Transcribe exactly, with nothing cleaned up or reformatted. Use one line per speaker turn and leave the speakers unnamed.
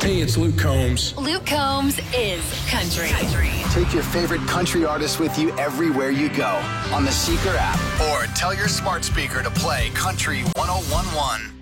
Hey, it's Luke Combs.
Luke Combs is country. country.
Take your favorite country artist with you everywhere you go on the Seeker app or tell your smart speaker to play Country one oh one one.